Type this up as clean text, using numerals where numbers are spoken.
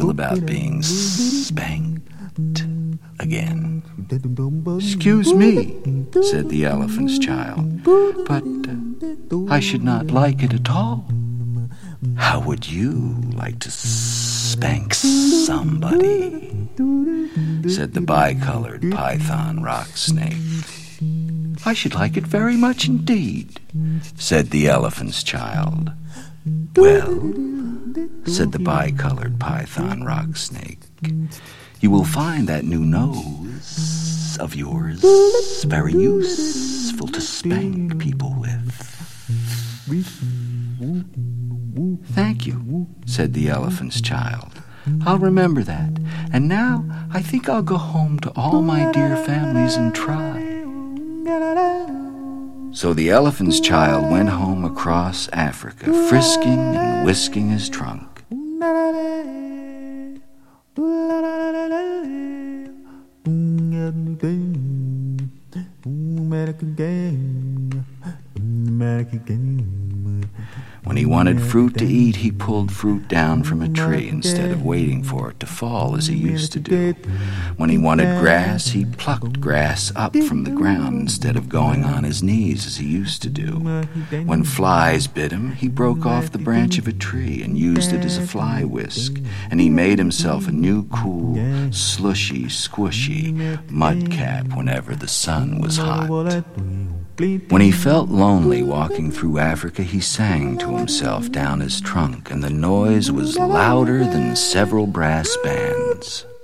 feel about being spanked again? "Excuse me," said the elephant's child, "but I should not like it at all." How would you like to spank somebody? Said the bicolored python rock snake. "I should like it very much indeed," said the elephant's child. Well, said the bicolored python rock snake, you will find that new nose of yours very useful to spank people with. "Thank you," said the elephant's child. "I'll remember that. And now I think I'll go home to all my dear families and try." So the elephant's child went home across Africa, frisking and whisking his trunk. When he wanted fruit to eat, he pulled fruit down from a tree instead of waiting for it to fall as he used to do. When he wanted grass, he plucked grass up from the ground instead of going on his knees as he used to do. When flies bit him, he broke off the branch of a tree and used it as a fly whisk, and he made himself a new cool, slushy, squishy mud cap whenever the sun was hot. When he felt lonely walking through Africa, he sang to himself down his trunk, and the noise was louder than several brass bands.